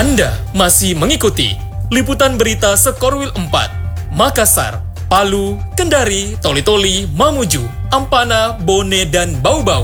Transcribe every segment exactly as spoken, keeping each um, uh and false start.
Anda masih mengikuti liputan berita Sekorwil empat, Makassar, Palu, Kendari, Toli-Toli, Mamuju, Ampana, Bone, dan Bau-Bau.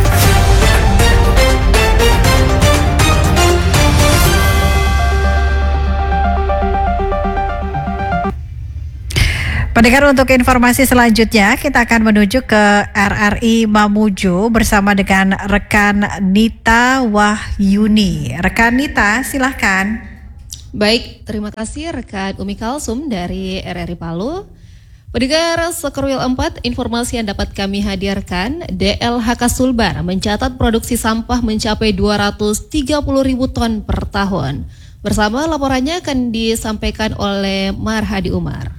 Pendengar, untuk informasi selanjutnya kita akan menuju ke R R I Mamuju bersama dengan rekan Nita Wahyuni. Rekan Nita, silahkan. Baik, terima kasih rekan Umi Kalsum dari R R I Palu. Pendengar Sekorwil empat, informasi yang dapat kami hadirkan, D L H K Sulbar mencatat produksi sampah mencapai dua ratus tiga puluh ribu ton per tahun. Bersama laporannya akan disampaikan oleh Marhadi Umar.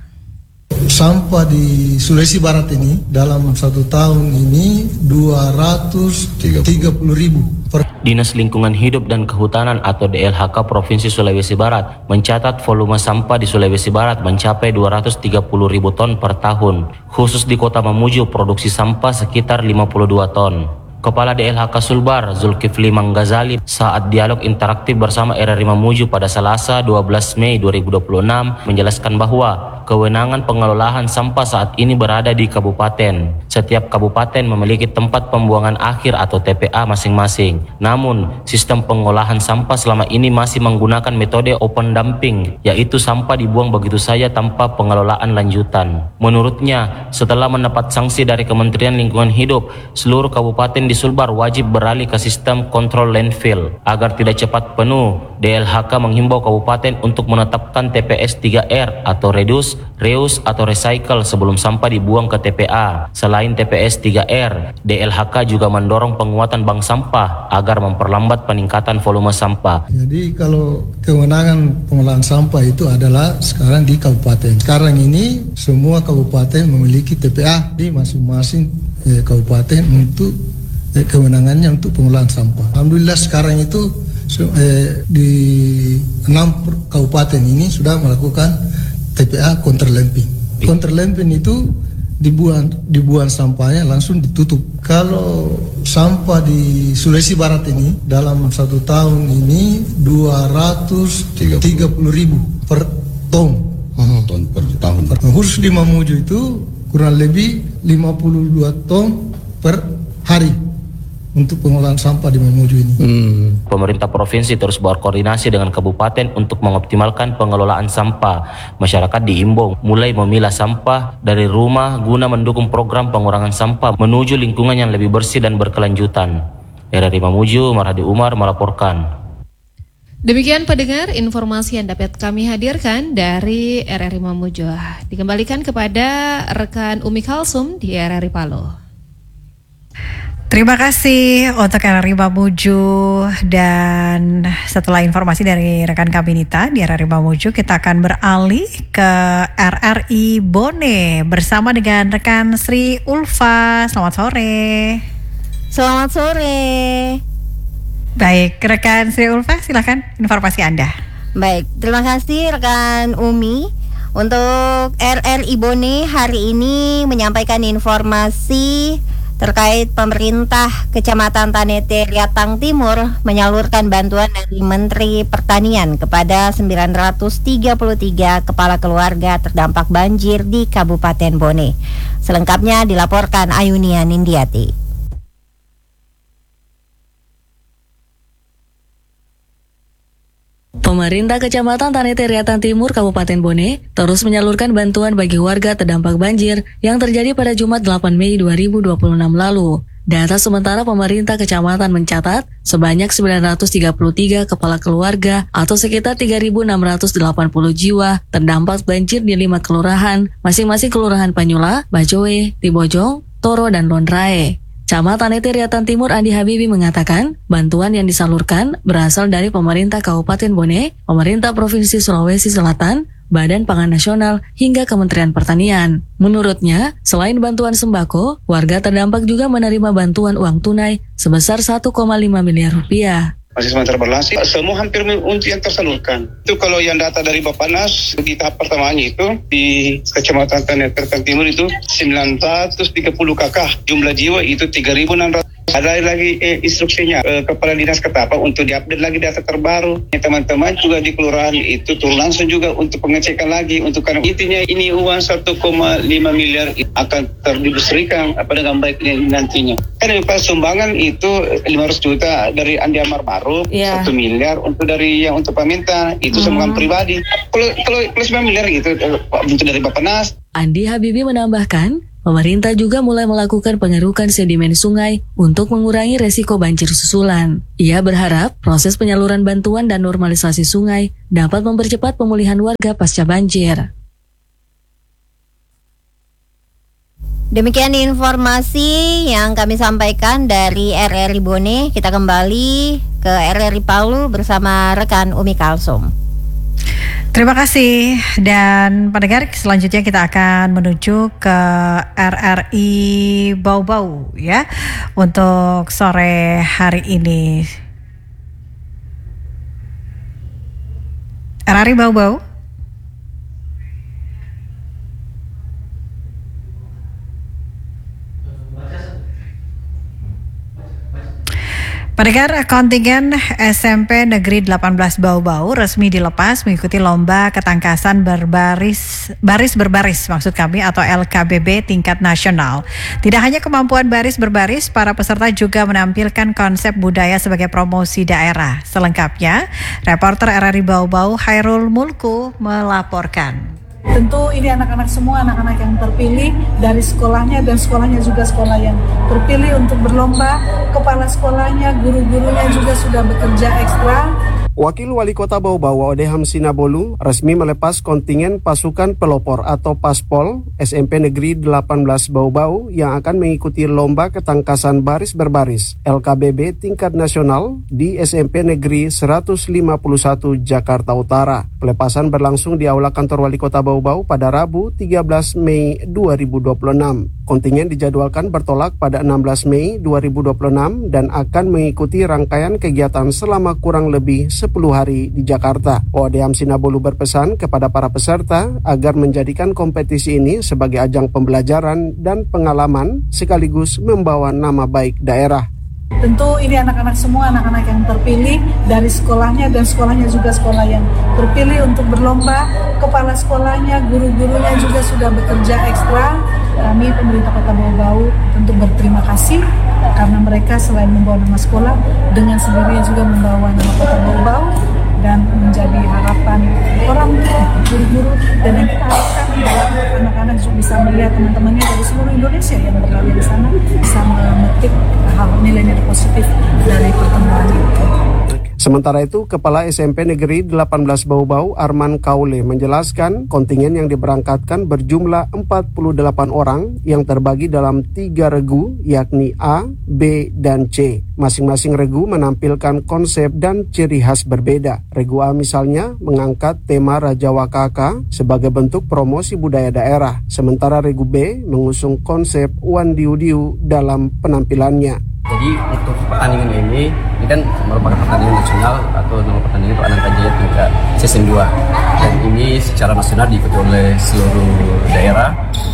Sampah di Sulawesi Barat ini dalam satu tahun ini dua ratus tiga puluh ribu. Dinas Lingkungan Hidup dan Kehutanan atau D L H K Provinsi Sulawesi Barat mencatat volume sampah di Sulawesi Barat mencapai dua ratus tiga puluh ribu ton per tahun. Khusus di Kota Mamuju, produksi sampah sekitar lima puluh dua ton. Kepala D L H K Sulbar, Zulkifli Manggazali, saat dialog interaktif bersama R R I Mamuju pada Selasa dua belas Mei dua ribu dua puluh enam menjelaskan bahwa kewenangan pengelolaan sampah saat ini berada di kabupaten. Setiap kabupaten memiliki tempat pembuangan akhir atau T P A masing-masing. Namun, sistem pengolahan sampah selama ini masih menggunakan metode open dumping, yaitu sampah dibuang begitu saja tanpa pengelolaan lanjutan. Menurutnya, setelah mendapat sanksi dari Kementerian Lingkungan Hidup, seluruh kabupaten di Sulbar wajib beralih ke sistem kontrol landfill. Agar tidak cepat penuh, D L H K menghimbau kabupaten untuk menetapkan T P S tiga R atau reduce, reuse atau recycle sebelum sampah dibuang ke T P A. Selain T P S tiga R, D L H K juga mendorong penguatan bank sampah agar memperlambat peningkatan volume sampah. Jadi kalau kewenangan pengolahan sampah itu adalah sekarang di kabupaten. Sekarang ini semua kabupaten memiliki T P A di masing-masing eh, kabupaten untuk eh, kewenangannya untuk pengolahan sampah. Alhamdulillah sekarang itu eh, di enam kabupaten ini sudah melakukan T P A counterlamping. Counterlamping itu dibuang dibuang sampahnya langsung ditutup. Kalau sampah di Sulawesi Barat ini dalam satu tahun ini dua ratus tiga puluh ribu per ton. Oh, ton per tahun. Khusus di Mamuju itu kurang lebih lima puluh dua ton per hari untuk pengolahan sampah di Mamuju ini. Hmm. Pemerintah provinsi terus berkoordinasi dengan kabupaten untuk mengoptimalkan pengelolaan sampah. Masyarakat diimbau mulai memilah sampah dari rumah guna mendukung program pengurangan sampah menuju lingkungan yang lebih bersih dan berkelanjutan. R R I Mamuju, Marhadi Umar melaporkan. Demikian pendengar informasi yang dapat kami hadirkan dari R R I Mamuju. Dikembalikan kepada rekan Umi Kalsum di R R I Palu. Terima kasih untuk R R I Mamuju, dan setelah informasi dari rekan kami Nita di R R I Mamuju, kita akan beralih ke R R I Bone bersama dengan rekan Sri Ulfa. Selamat sore. Selamat sore. Baik, rekan Sri Ulfa, silakan informasi Anda. Baik, terima kasih rekan Umi. Untuk R R I Bone hari ini menyampaikan informasi terkait pemerintah Kecamatan Tanete Riatang Timur menyalurkan bantuan dari Menteri Pertanian kepada sembilan ratus tiga puluh tiga kepala keluarga terdampak banjir di Kabupaten Bone. Selengkapnya dilaporkan Ayunia Nindiati. Pemerintah Kecamatan Tanete Riatang Timur, Kabupaten Bone, terus menyalurkan bantuan bagi warga terdampak banjir yang terjadi pada Jumat delapan Mei dua ribu dua puluh enam lalu. Data sementara pemerintah kecamatan mencatat sebanyak sembilan ratus tiga puluh tiga kepala keluarga atau sekitar tiga ribu enam ratus delapan puluh jiwa terdampak banjir di lima kelurahan, masing-masing Kelurahan Panyula, Bajoe, Tibojong, Toro, dan Londrae. Camat Tanete Riatang Timur Andi Habibi mengatakan bantuan yang disalurkan berasal dari pemerintah Kabupaten Bone, pemerintah Provinsi Sulawesi Selatan, Badan Pangan Nasional, hingga Kementerian Pertanian. Menurutnya, selain bantuan sembako, warga terdampak juga menerima bantuan uang tunai sebesar satu koma lima miliar rupiah. Masih sementara berlangsung, semua hampir untuk yang tersalurkan. Itu kalau yang data dari Bappenas di tahap pertamanya itu di Kecamatan Tanete Riatang Timur itu sembilan ratus tiga puluh kakak, jumlah jiwa itu tiga ribu enam ratus. Ada lagi eh, instruksinya eh, Kepala Dinas Ketapang untuk diupdate lagi data terbaru. Ya, teman-teman juga di kelurahan itu turun langsung juga untuk pengecekan lagi untuk karena intinya ini uang satu koma lima miliar akan terdistribusikan apa dengan baik nantinya. Kan pas sumbangan itu lima ratus juta dari Andi Amar Baru, yeah. satu miliar untuk dari yang untuk pemerintah itu hmm. sumbangan pribadi. Kalau kalau plus sembilan miliar gitu untuk dari Bappenas. Andi Habibie menambahkan, pemerintah juga mulai melakukan pengerukan sedimen sungai untuk mengurangi resiko banjir susulan. Ia berharap proses penyaluran bantuan dan normalisasi sungai dapat mempercepat pemulihan warga pasca banjir. Demikian informasi yang kami sampaikan dari R R I Bone. Kita kembali ke R R I Palu bersama rekan Umi Kalsum. Terima kasih, dan pendengar selanjutnya kita akan menuju ke R R I Bau-Bau ya untuk sore hari ini. R R I Bau-Bau. Pendengar, kontingen S M P Negeri delapan belas Bau-Bau resmi dilepas mengikuti lomba ketangkasan berbaris baris berbaris maksud kami atau L K B B tingkat nasional. Tidak hanya kemampuan baris berbaris, para peserta juga menampilkan konsep budaya sebagai promosi daerah. Selengkapnya, reporter R R I Bau-Bau Hairul Mulku melaporkan. Tentu ini anak-anak semua anak-anak yang terpilih dari sekolahnya, dan sekolahnya juga sekolah yang terpilih untuk berlomba. Kepala sekolahnya, guru-gurunya juga sudah bekerja ekstra. Wakil Wali Kota Bau-Bau Odeham Sinabolu resmi melepas kontingen pasukan pelopor atau Paspol S M P Negeri delapan belas Bau-Bau yang akan mengikuti lomba ketangkasan baris berbaris L K B B tingkat nasional di S M P Negeri seratus lima puluh satu Jakarta Utara. Pelepasan berlangsung di Aula Kantor Wali Kota Bau-Bau pada Rabu tiga belas Mei dua ribu dua puluh enam. Kontingen dijadwalkan bertolak pada enam belas Mei dua ribu dua puluh enam dan akan mengikuti rangkaian kegiatan selama kurang lebih sepuluh hari di Jakarta. Odeham Sinabolu berpesan kepada para peserta agar menjadikan kompetisi ini sebagai ajang pembelajaran dan pengalaman sekaligus membawa nama baik daerah. Tentu ini anak-anak semua anak-anak yang terpilih dari sekolahnya, dan sekolahnya juga sekolah yang terpilih untuk berlomba. Kepala sekolahnya, guru-gurunya juga sudah bekerja ekstra. Kami pemerintah Kota Bau-Bau tentu berterima kasih karena mereka selain membawa nama sekolah, dengan sendirinya juga membawa nama Kota Bau-Bau dan menjadi harapan orang tua, guru-guru, dan yang kita harapkan adalah anak-anak juga bisa melihat teman-temannya dari seluruh Indonesia yang berada di sana bisa memetik hal nilai-nilai positif dari pertemuan itu. Sementara itu, Kepala S M P Negeri delapan belas Bau-Bau Arman Kaule menjelaskan kontingen yang diberangkatkan berjumlah empat puluh delapan orang yang terbagi dalam tiga regu yakni A, B, dan C. Masing-masing regu menampilkan konsep dan ciri khas berbeda. Regu A misalnya mengangkat tema Raja Wakaka sebagai bentuk promosi budaya daerah. Sementara regu B mengusung konsep Wan Diu Diu dalam penampilannya. Jadi untuk pertandingan ini, ini kan merupakan pertandingan nasional atau nama pertandingan itu Ananta Jaya tingkat season dua. Dan ini secara nasional diikuti oleh seluruh daerah.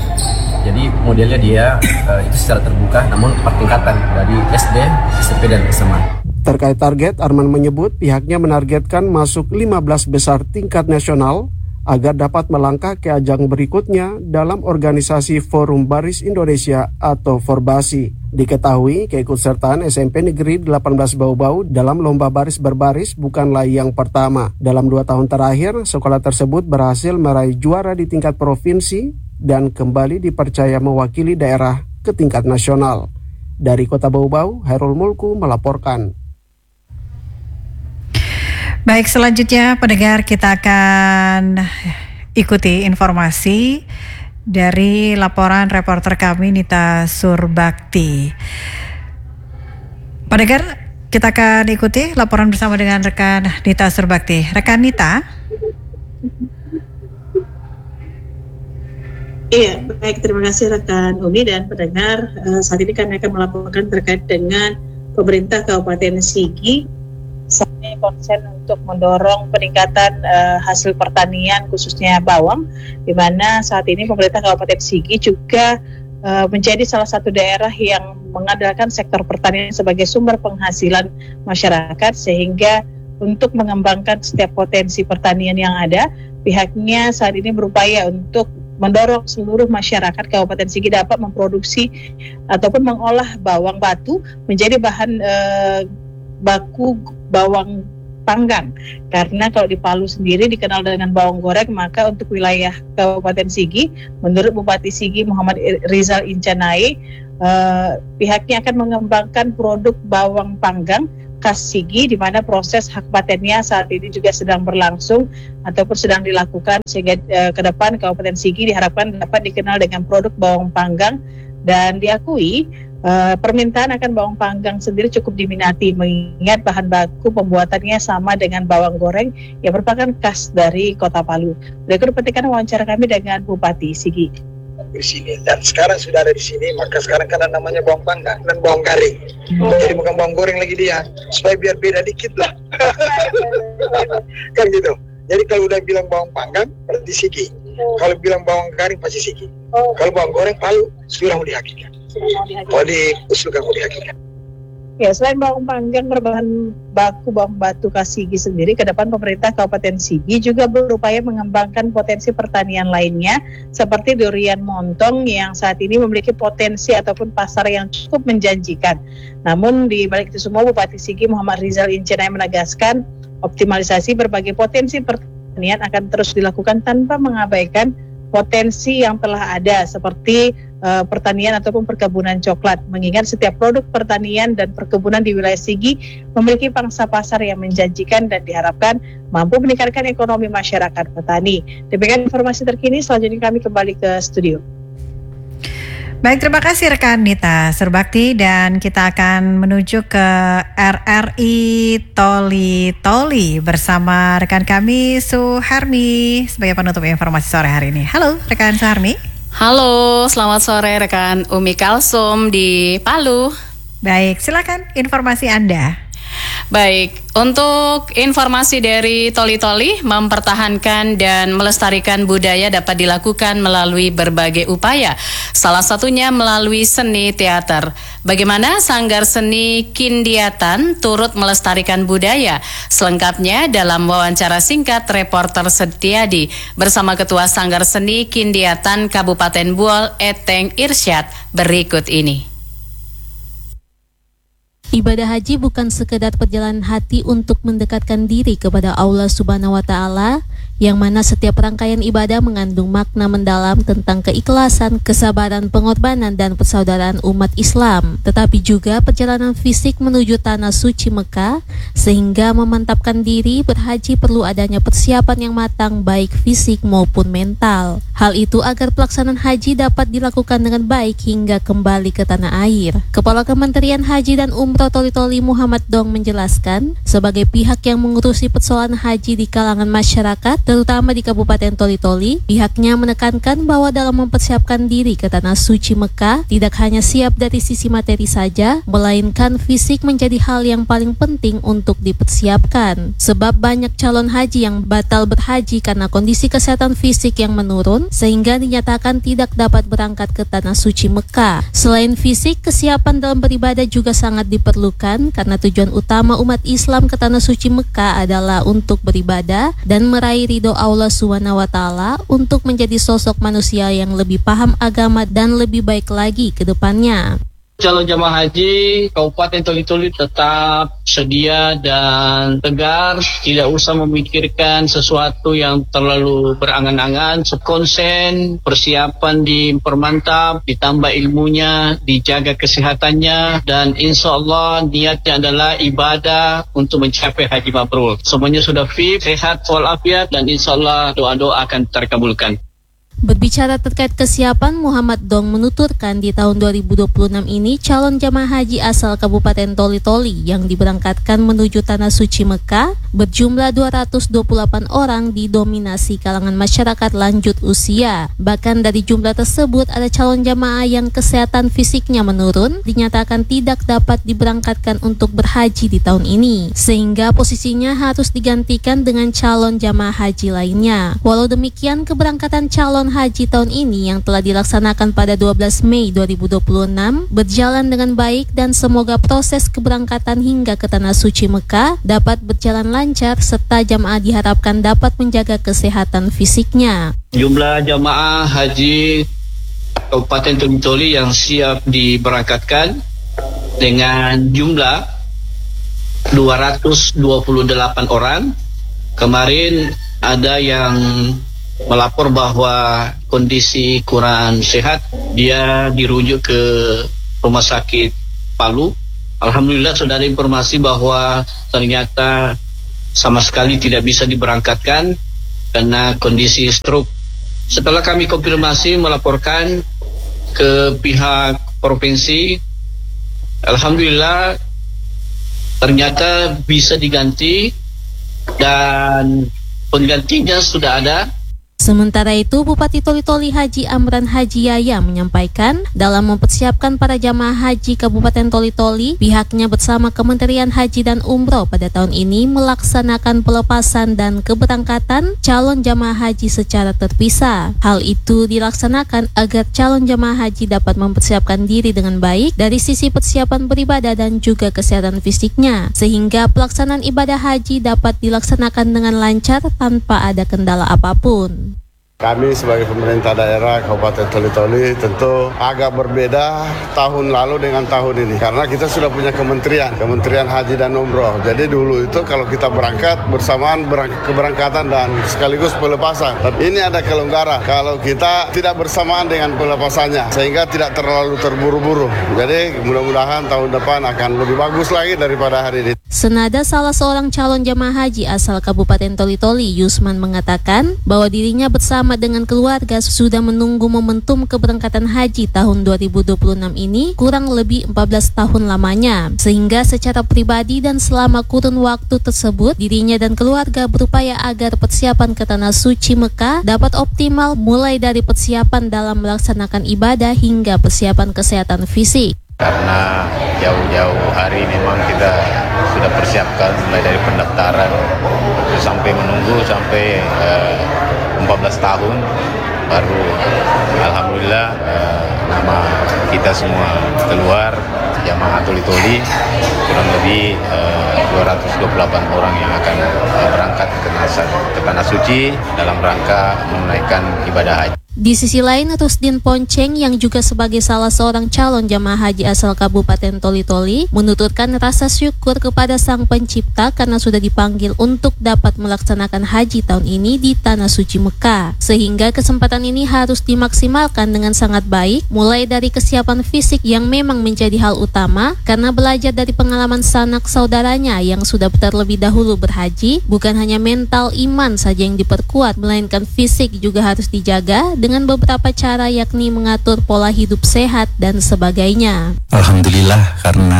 Jadi modelnya dia uh, itu secara terbuka namun pertingkatan dari S D, S M P, dan S M A. Terkait target, Arman menyebut pihaknya menargetkan masuk lima belas besar tingkat nasional agar dapat melangkah ke ajang berikutnya dalam organisasi Forum Baris Indonesia atau Forbasi. Diketahui keikutsertaan S M P Negeri delapan belas Bau-Bau dalam lomba baris berbaris bukanlah yang pertama. Dalam dua tahun terakhir, sekolah tersebut berhasil meraih juara di tingkat provinsi dan kembali dipercaya mewakili daerah ke tingkat nasional. Dari Kota Bau-Bau, Hairul Mulku melaporkan. Baik, selanjutnya pendengar kita akan ikuti informasi dari laporan reporter kami Nita Surbakti. Pendengar, kita akan ikuti laporan bersama dengan rekan Nita Surbakti. Rekan Nita. Iya, baik, terima kasih rekan Umi dan pendengar. Uh, saat ini kami akan melaporkan terkait dengan pemerintah Kabupaten Sigi. Saat ini konsen untuk mendorong peningkatan uh, hasil pertanian khususnya bawang, di mana saat ini pemerintah Kabupaten Sigi juga uh, menjadi salah satu daerah yang mengandalkan sektor pertanian sebagai sumber penghasilan masyarakat, sehingga untuk mengembangkan setiap potensi pertanian yang ada, pihaknya saat ini berupaya untuk mendorong seluruh masyarakat Kabupaten Sigi dapat memproduksi ataupun mengolah bawang batu menjadi bahan eh, baku bawang panggang. Karena kalau di Palu sendiri dikenal dengan bawang goreng, maka untuk wilayah Kabupaten Sigi, menurut Bupati Sigi Muhammad Rizal Incanai, eh, pihaknya akan mengembangkan produk bawang panggang khas Sigi, di mana proses hak patennya saat ini juga sedang berlangsung ataupun sedang dilakukan, sehingga eh, ke depan Kabupaten Sigi diharapkan dapat dikenal dengan produk bawang panggang, dan diakui eh, permintaan akan bawang panggang sendiri cukup diminati, mengingat bahan baku pembuatannya sama dengan bawang goreng yang merupakan khas dari Kota Palu. Berikut petikan wawancara kami dengan Bupati Sigi. Di sini, dan sekarang sudah ada di sini, maka sekarang karena namanya bawang panggang dan bawang garing, hmm. jadi bukan bawang goreng lagi dia, supaya biar beda dikit lah. Kan gitu. Jadi kalau udah bilang bawang panggang berarti Sigi, hmm. kalau bilang bawang garing pasti Sigi, oh. kalau bawang goreng Palu sudah mau dihakikan, mau diusulkan mau dihakikan. Ya, selain bawang panggang berbahan baku bawang batu khas Sigi sendiri, ke depan pemerintah Kabupaten Sigi juga berupaya mengembangkan potensi pertanian lainnya seperti durian montong yang saat ini memiliki potensi ataupun pasar yang cukup menjanjikan. Namun di balik itu semua, Bupati Sigi Muhammad Rizal Incanai menegaskan optimalisasi berbagai potensi pertanian akan terus dilakukan tanpa mengabaikan potensi yang telah ada seperti uh, pertanian ataupun perkebunan coklat, mengingat setiap produk pertanian dan perkebunan di wilayah Sigi memiliki pangsa pasar yang menjanjikan dan diharapkan mampu meningkatkan ekonomi masyarakat petani. Demikian informasi terkini, selanjutnya kami kembali ke studio. Baik, terima kasih rekan Nita Surbakti, dan kita akan menuju ke R R I Toli Toli bersama rekan kami Suharmi sebagai penutup informasi sore hari ini. Halo rekan Suharmi. Halo, selamat sore rekan Umi Kalsum di Palu. Baik, silakan informasi Anda. Baik, untuk informasi dari Toli Toli, mempertahankan dan melestarikan budaya dapat dilakukan melalui berbagai upaya. Salah satunya melalui seni teater. Bagaimana Sanggar Seni Kindiatan turut melestarikan budaya? Selengkapnya dalam wawancara singkat reporter Setiadi bersama Ketua Sanggar Seni Kindiatan Kabupaten Buol, Eteng Irsyad, berikut ini. Ibadah haji bukan sekedar perjalanan hati untuk mendekatkan diri kepada Allah Subhanahu wa Ta'ala, yang mana setiap rangkaian ibadah mengandung makna mendalam tentang keikhlasan, kesabaran, pengorbanan, dan persaudaraan umat Islam, tetapi juga perjalanan fisik menuju tanah suci Mekah, sehingga memantapkan diri berhaji perlu adanya persiapan yang matang baik fisik maupun mental. Hal itu agar pelaksanaan haji dapat dilakukan dengan baik hingga kembali ke tanah air. Kepala Kementerian Haji dan Umroh Toli Toli Muhammad Dong menjelaskan, sebagai pihak yang mengurusi persoalan haji di kalangan masyarakat, terutama di Kabupaten Toli Toli, pihaknya menekankan bahwa dalam mempersiapkan diri ke tanah suci Mekah, tidak hanya siap dari sisi materi saja, melainkan fisik menjadi hal yang paling penting untuk dipersiapkan. Sebab banyak calon haji yang batal berhaji karena kondisi kesehatan fisik yang menurun, sehingga dinyatakan tidak dapat berangkat ke tanah suci Mekah. Selain fisik, kesiapan dalam beribadah juga sangat diperlukan, karena tujuan utama umat Islam ke tanah suci Mekah adalah untuk beribadah dan meraih ridho Allah Subhanahu wa Ta'ala, untuk menjadi sosok manusia yang lebih paham agama dan lebih baik lagi ke depannya. Calon jamaah haji Kabupaten Toli Toli tetap sedia dan tegar, tidak usah memikirkan sesuatu yang terlalu berangan-angan, konsen, persiapan dipermantap, ditambah ilmunya, dijaga kesehatannya, dan insya Allah niatnya adalah ibadah untuk mencapai haji mabrur. Semuanya sudah fit, sehat, walafiat, dan insya Allah doa-doa akan terkabulkan. Berbicara terkait kesiapan, Muhammad Dong menuturkan di tahun dua ribu dua puluh enam ini calon jamaah haji asal Kabupaten Toli Toli yang diberangkatkan menuju tanah suci Mekah berjumlah dua ratus dua puluh delapan orang, didominasi kalangan masyarakat lanjut usia. Bahkan dari jumlah tersebut ada calon jamaah yang kesehatan fisiknya menurun, dinyatakan tidak dapat diberangkatkan untuk berhaji di tahun ini, sehingga posisinya harus digantikan dengan calon jamaah haji lainnya. Walau demikian, keberangkatan calon haji tahun ini yang telah dilaksanakan pada dua belas Mei dua ribu dua puluh enam berjalan dengan baik dan semoga proses keberangkatan hingga ke Tanah Suci Mekah dapat berjalan lancar serta jamaah diharapkan dapat menjaga kesehatan fisiknya. Jumlah jamaah haji Kabupaten Toli-Toli yang siap diberangkatkan dengan jumlah dua ratus dua puluh delapan orang. Kemarin ada yang melapor bahwa kondisi kurang sehat, dia dirujuk ke rumah sakit Palu. Alhamdulillah sudah ada informasi bahwa ternyata sama sekali tidak bisa diberangkatkan karena kondisi stroke. Setelah kami konfirmasi melaporkan ke pihak provinsi, alhamdulillah ternyata bisa diganti dan penggantinya sudah ada. Sementara itu, Bupati Toli-Toli Haji Amran Haji Yaya menyampaikan dalam mempersiapkan para jamaah haji Kabupaten Toli-Toli, pihaknya bersama Kementerian Haji dan Umroh pada tahun ini melaksanakan pelepasan dan keberangkatan calon jamaah haji secara terpisah. Hal itu dilaksanakan agar calon jamaah haji dapat mempersiapkan diri dengan baik dari sisi persiapan beribadah dan juga kesehatan fisiknya, sehingga pelaksanaan ibadah haji dapat dilaksanakan dengan lancar tanpa ada kendala apapun. Kami sebagai pemerintah daerah Kabupaten Toli-Toli tentu agak berbeda tahun lalu dengan tahun ini karena kita sudah punya kementerian, Kementerian Haji dan Umroh. Jadi dulu itu kalau kita berangkat bersamaan berang, keberangkatan dan sekaligus pelepasan. Tapi ini ada kelonggaran kalau kita tidak bersamaan dengan pelepasannya sehingga tidak terlalu terburu-buru. Jadi mudah-mudahan tahun depan akan lebih bagus lagi daripada hari ini. Senada salah seorang calon jamaah haji asal Kabupaten Toli-Toli, Yusman, mengatakan bahwa dirinya bersama dengan keluarga sudah menunggu momentum keberangkatan haji tahun dua ribu dua puluh enam ini kurang lebih empat belas tahun lamanya, sehingga secara pribadi dan selama kurun waktu tersebut dirinya dan keluarga berupaya agar persiapan ke Tanah Suci Mekah dapat optimal, mulai dari persiapan dalam melaksanakan ibadah hingga persiapan kesehatan fisik. Karena jauh-jauh hari memang kita sudah persiapkan mulai dari pendaftaran sampai menunggu sampai uh, empat belas tahun baru alhamdulillah uh, nama kita semua keluar jamaah Toli-Toli kurang lebih uh, dua ratus dua puluh delapan orang yang akan uh, berangkat ke Tanah, ke Tanah Suci dalam rangka menunaikan ibadah haji. Di sisi lain, Rusdin Ponceng yang juga sebagai salah seorang calon jamaah haji asal Kabupaten Toli-Toli menuturkan rasa syukur kepada Sang Pencipta karena sudah dipanggil untuk dapat melaksanakan haji tahun ini di Tanah Suci Mekah, sehingga kesempatan ini harus dimaksimalkan dengan sangat baik, mulai dari kesiapan fisik yang memang menjadi hal utama karena belajar dari pengalaman sanak saudaranya yang sudah terlebih dahulu berhaji. Bukan hanya mental iman saja yang diperkuat, melainkan fisik juga harus dijaga dengan beberapa cara, yakni mengatur pola hidup sehat dan sebagainya. Alhamdulillah karena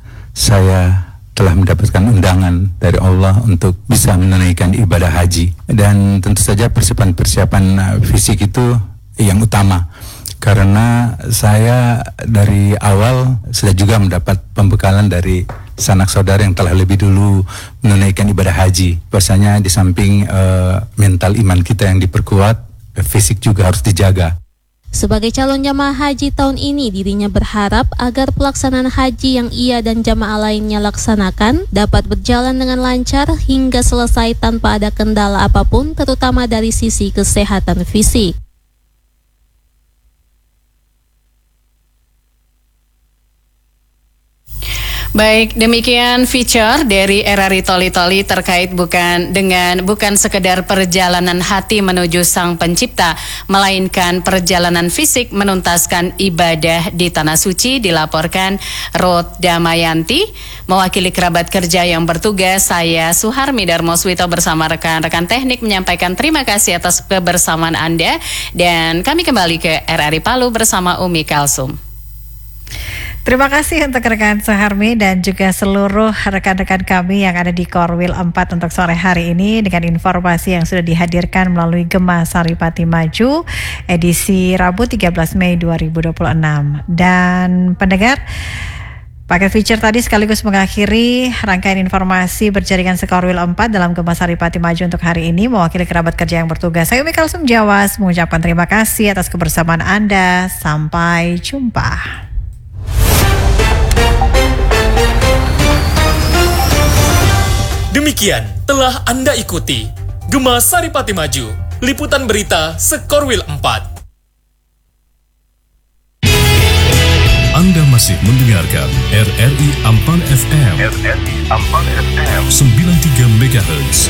saya telah mendapatkan undangan dari Allah untuk bisa menunaikan ibadah haji, dan tentu saja persiapan-persiapan fisik itu yang utama karena saya dari awal sudah juga mendapat pembekalan dari sanak saudara yang telah lebih dulu menunaikan ibadah haji. Bahwasanya di samping uh, mental iman kita yang diperkuat, fisik juga harus dijaga. Sebagai calon jamaah haji tahun ini, dirinya berharap agar pelaksanaan haji yang ia dan jamaah lainnya laksanakan dapat berjalan dengan lancar hingga selesai tanpa ada kendala apapun, terutama dari sisi kesehatan fisik. Baik, demikian feature dari R R I Toli-Toli terkait bukan dengan bukan sekedar perjalanan hati menuju Sang Pencipta, melainkan perjalanan fisik menuntaskan ibadah di Tanah Suci. Dilaporkan Ruth Damayanti, mewakili kerabat kerja yang bertugas. Saya Suharmi Darmoswito bersama rekan-rekan teknik menyampaikan terima kasih atas kebersamaan Anda, dan kami kembali ke R R I Palu bersama Umi Kalsum. Terima kasih untuk rekan Suharmi dan juga seluruh rekan-rekan kami yang ada di Korwil empat untuk sore hari ini dengan informasi yang sudah dihadirkan melalui Gema Saripati Maju edisi Rabu tiga belas Mei dua ribu dua puluh enam. Dan pendengar, Paket feature tadi sekaligus mengakhiri rangkaian informasi berjaringan Sekorwil empat dalam Gemah Saripati Maju untuk hari ini. Mewakili kerabat kerja yang bertugas, saya Umi Kalsum Jawas mengucapkan terima kasih atas kebersamaan Anda. Sampai jumpa. Demikian telah Anda ikuti Gemah Saripati Maju, liputan berita Sekorwil empat. Anda masih mendengarkan R R I Ampana F M, R R I Ampana F M sembilan puluh tiga megahertz.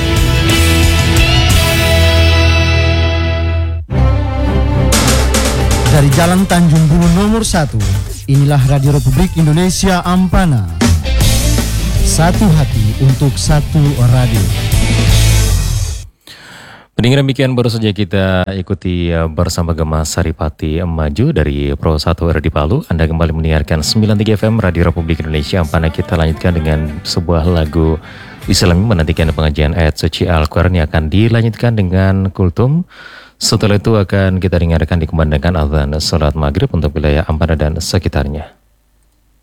Dari Jalan Tanjung Bulu nomor satu, inilah Radio Republik Indonesia Ampana. Satu hati untuk satu radio. Pendengar, demikian baru saja kita ikuti bersama Gemah Saripati Maju dari Pro satu R di Palu. Anda kembali mendengarkan sembilan puluh tiga F M Radio Republik Indonesia Ampana. Kita lanjutkan dengan sebuah lagu Islami, menantikan pengajian ayat suci Al-Quran yang akan dilanjutkan dengan kultum. Setelah itu akan kita dengarkan dikumandangkan azan salat maghrib untuk wilayah Ampana dan sekitarnya.